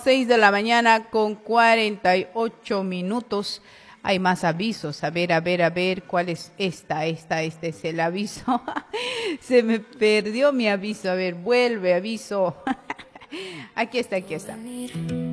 6 de la mañana con 48 minutos. Hay más avisos. A ver, ¿cuál es esta? Este es el aviso. Se me perdió mi aviso. A ver, vuelve, aviso. Aquí está.